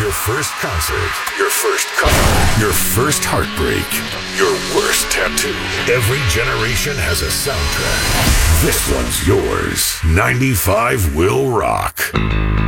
Your first concert, your first car, your first heartbreak, your worst tattoo. Every generation has a soundtrack. This one's yours. 95 will rock.